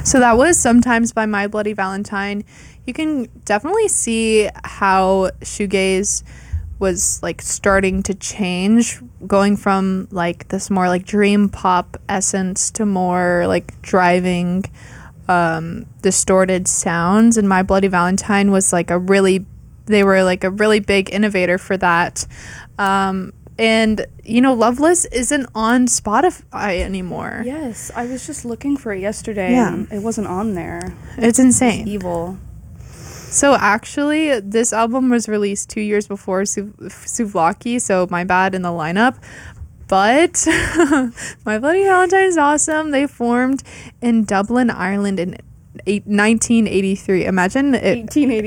So that was Sometimes by My Bloody Valentine. You can definitely see how shoegaze was like starting to change, going from like this more like dream pop essence to more like driving distorted sounds. And My Bloody Valentine was like they were like a really big innovator for that. And, you know, Loveless isn't on Spotify anymore. Yes, I was just looking for it yesterday, and it wasn't on there. It's insane. It's evil. So, actually, this album was released 2 years before Souvlaki, so my bad in the lineup. But My Bloody Valentine is awesome. They formed in Dublin, Ireland in 1983. Imagine it.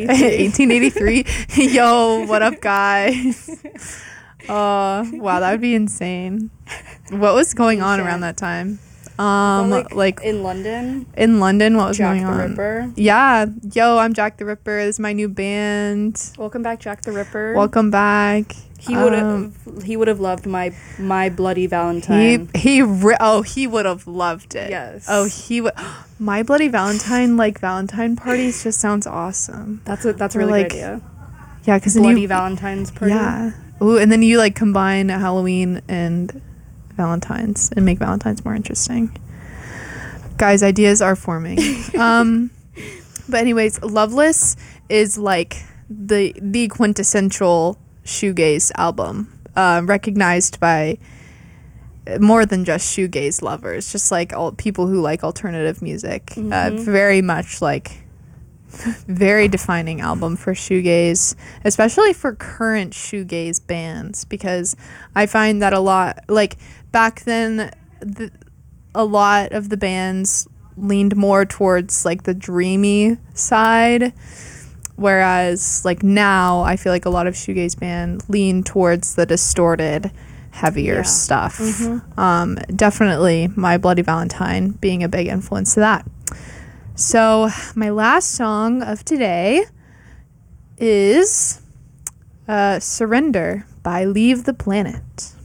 1883. 1883. Yo, what up, guys? Wow, that would be insane. What was going on around that time? Like in London. In London, what was Jack going on? the Ripper. Yeah. Yo, I'm Jack the Ripper. This is my new band. Welcome back, Jack the Ripper. Welcome back. He would have loved my Bloody Valentine. He would have loved it. Yes. Oh, he would. My Bloody Valentine, like Valentine parties, just sounds awesome. That's a really good idea. Yeah, because Bloody Valentine's party. Yeah. Ooh, and then you like combine Halloween and Valentine's and make Valentine's more interesting. Guys, ideas are forming. But anyways, Loveless is like the quintessential shoegaze album, recognized by more than just shoegaze lovers, just like all people who like alternative music. Very much like very defining album for shoegaze, especially for current shoegaze bands, because I find that a lot, like back then, a lot of the bands leaned more towards like the dreamy side, whereas like now I feel like a lot of shoegaze bands lean towards the distorted, heavier stuff. Definitely My Bloody Valentine being a big influence to that. So my last song of today is Surrender by Leave the Planet.